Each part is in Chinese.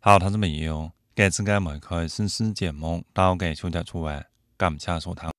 好，聽眾朋友，這次嘅梅開新詩節目到嘅小日出來，感謝收聽。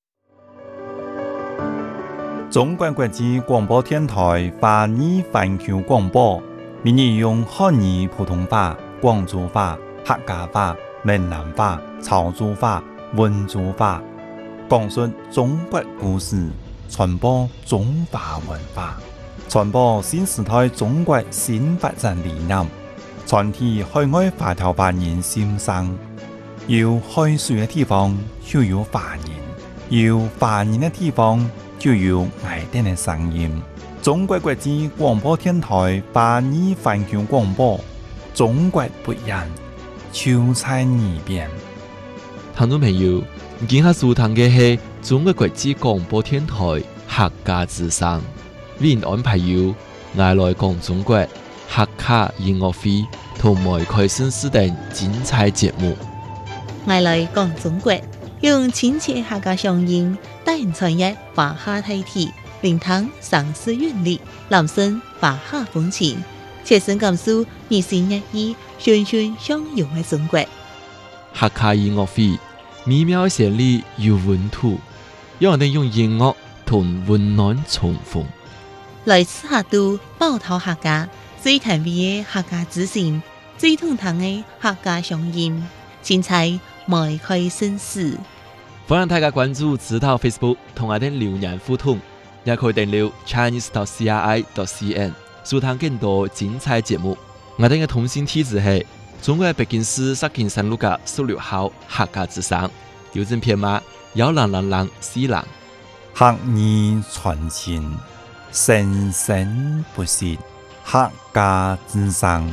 中國國際廣播電台華語環球廣播，每日用漢語普通話、廣州話、客家話、閩南話、潮州話、溫州話，講述中國故事，傳播中華文化，傳播新時代中國新發展理念，傳遞海外華僑華人心聲。有海水嘅地方就有華人，有華人嘅地方就有愛聽嘅聲音。中國國際廣播電台華語環球廣播，中國不一樣，就在耳邊。 聽眾朋友，今下收聽嘅係中國國際廣播電台客家之聲，為您安排有愛來講中國客家音樂會同梅開新詩等精彩節目。 愛來講中國，用親切客家鄉音，帶人傳譯華夏大體，聆聽城市韻律，攬聲華夏風情，切身感受日新月異、循循相融嘅中國。 客家音樂會美妙旋律有溫度，讓我哋用音樂同溫暖重逢。 來自客都寶島客家，最甜美嘅客家之聲，最通透嘅客家鄉音，精彩梅開新詩。 歡迎大家關注指導 Facebook 同我哋留言互動，也可以訂閱 chinese.cri.cn 收聽更多精彩節目。我哋嘅通信地址係中國北京市石景山路嘅16號客家之聲，郵政編碼10004人。 客語傳情，生生不息，客家之聲。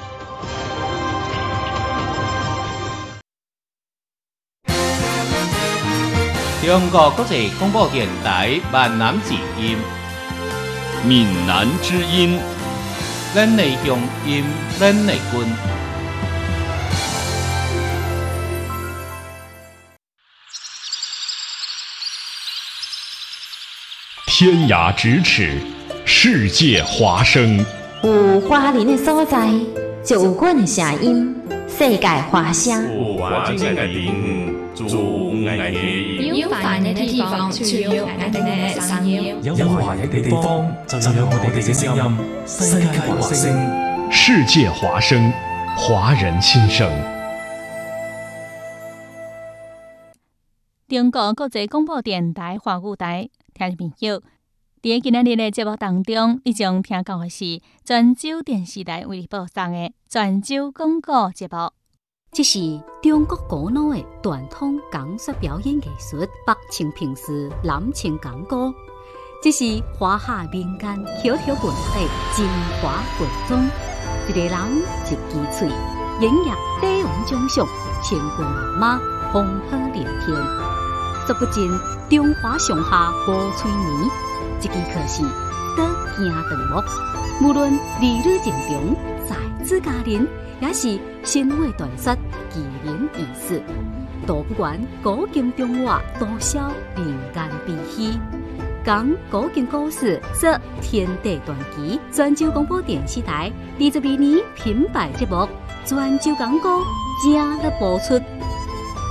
中國國際廣播電台閩南之音， 閩南之音， 咱的鄉音，咱的根。 天涯咫尺，世界華聲。 有華人的所在，就有阮的聲音，世界華聲。 有華人的地方，就有愛的音。 有華人的地方，就有愛的聲音。 有華人的地方，就有我哋嘅聲音。世界華聲， 世界華聲，華人心聲。 中國國際廣播電台華語台，聽眾朋友，在今日嘅節目當中，你將聽到嘅是泉州電視台為你播送嘅泉州廣告節目。 這是中國古老的傳統講說表演藝術北清平時南清講歌，這是華夏民間口頭文化精華文種，一個人一支嘴，演繹帝王將相，千軍萬馬，風火連天，說不盡中華上下五翠泥。一支可是得行長木，無論兒女情長，在子家人，也是身為傳說，奇人異事，都不管古今中外，多少人間悲喜。講古今故事，說天地傳奇。泉州廣播電視台22年品牌節目《泉州廣歌》正式播出。